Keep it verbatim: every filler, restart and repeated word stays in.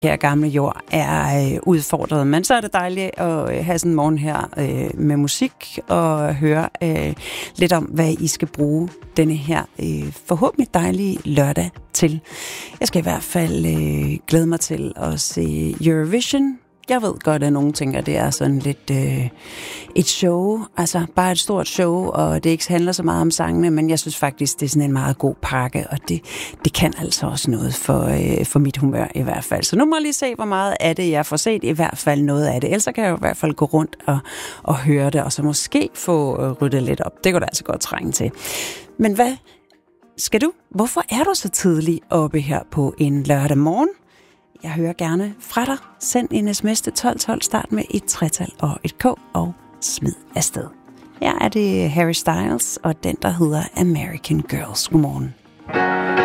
her gamle jord er øh, udfordret. Men så er det dejligt at øh, have sådan en morgen her øh, med musik og høre øh, lidt om, hvad I skal bruge denne her øh, forhåbentlig dejlige lørdag til. Jeg skal i hvert fald øh, glæde mig til at se Eurovision. Jeg ved godt, at nogen tænker, at det er sådan lidt øh, et show, altså bare et stort show, og det ikke handler så meget om sangene, men jeg synes faktisk, det er sådan en meget god pakke, og det, det kan altså også noget for, øh, for mit humør i hvert fald. Så nu må jeg lige se, hvor meget af det jeg får set, i hvert fald noget af det. Ellers kan jeg jo i hvert fald gå rundt og, og høre det, og så måske få øh, ryddet lidt op. Det kunne da altså godt trænge til. Men hvad skal du? Hvorfor er du så tidligt oppe her på en lørdag morgen? Jeg hører gerne fra dig. Send en sms til tolv tolv, start med et tretal og et K og smid afsted. Her er det Harry Styles og den, der hedder American Girls. Godmorgen.